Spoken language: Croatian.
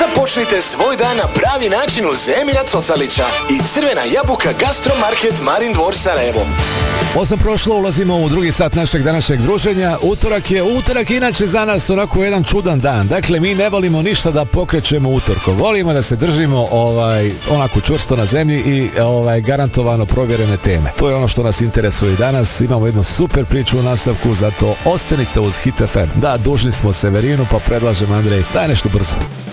Započnite svoj dan na pravi način uz Emira Cocalića i Crvena jabuka Gastromarket Marin Dvor Sarajevo. 8 prošlo, ulazimo u drugi sat našeg današnjeg druženja. Utorak inače za nas onako jedan čudan dan. Dakle, mi ne volimo ništa da pokrećemo utorkom. Volimo da se držimo onako čvrsto na zemlji i garantovano provjerene teme. To je ono što nas interesuje i danas. Imamo jednu super priču u nastavku, zato ostanite uz Hit FM. Da, dužni smo Severinu, pa predlažem Andrej, daj nešto brzo.